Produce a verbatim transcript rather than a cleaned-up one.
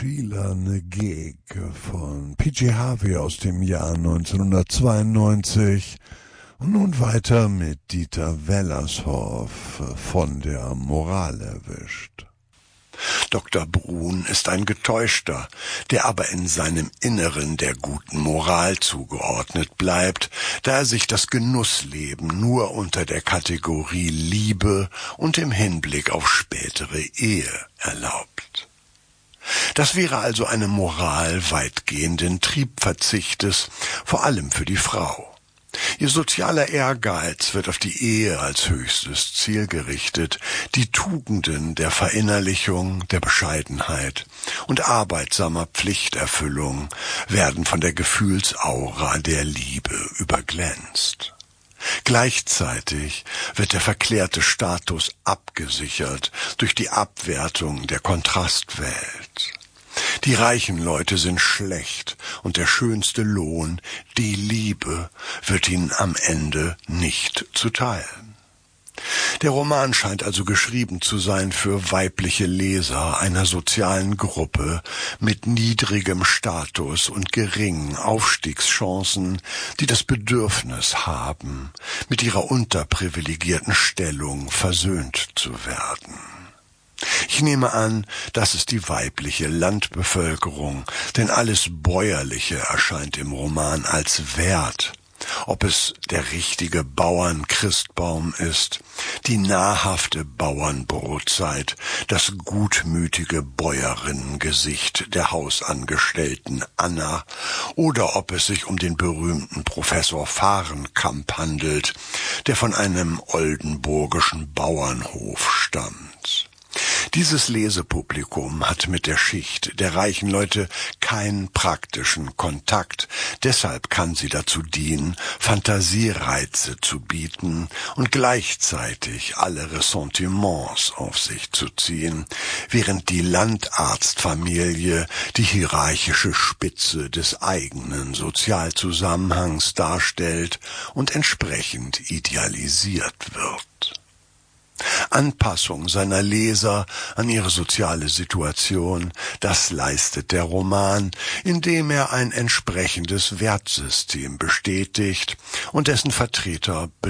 Sheila Gig von P J Harvey aus dem Jahr neunzehnhundertzweiundneunzig und nun weiter mit Dieter Wellershoff von der Moral erwischt. Doktor Brun ist ein Getäuschter, der aber in seinem Inneren der guten Moral zugeordnet bleibt, da er sich das Genussleben nur unter der Kategorie Liebe und im Hinblick auf spätere Ehe erlaubt. Das wäre also eine Moral weitgehenden Triebverzichtes, vor allem für die Frau. Ihr sozialer Ehrgeiz wird auf die Ehe als höchstes Ziel gerichtet, die Tugenden der Verinnerlichung, der Bescheidenheit und arbeitsamer Pflichterfüllung werden von der Gefühlsaura der Liebe überglänzt. Gleichzeitig wird der verklärte Status abgesichert durch die Abwertung der Kontrastwelt. Die reichen Leute sind schlecht und der schönste Lohn, die Liebe, wird ihnen am Ende nicht zuteil. Der Roman scheint also geschrieben zu sein für weibliche Leser einer sozialen Gruppe mit niedrigem Status und geringen Aufstiegschancen, die das Bedürfnis haben, mit ihrer unterprivilegierten Stellung versöhnt zu werden. Ich nehme an, das ist die weibliche Landbevölkerung, denn alles Bäuerliche erscheint im Roman als wert. Ob es der richtige Bauernchristbaum ist, die nahrhafte Bauernbrotzeit, das gutmütige Bäuerinnengesicht der Hausangestellten Anna oder ob es sich um den berühmten Professor Fahrenkamp handelt, der von einem oldenburgischen Bauernhof stammt. Dieses Lesepublikum hat mit der Schicht der reichen Leute keinen praktischen Kontakt, deshalb kann sie dazu dienen, Fantasiereize zu bieten und gleichzeitig alle Ressentiments auf sich zu ziehen, während die Landarztfamilie die hierarchische Spitze des eigenen Sozialzusammenhangs darstellt und entsprechend idealisiert wird. Anpassung seiner Leser an ihre soziale Situation, das leistet der Roman, indem er ein entsprechendes Wertsystem bestätigt und dessen Vertreter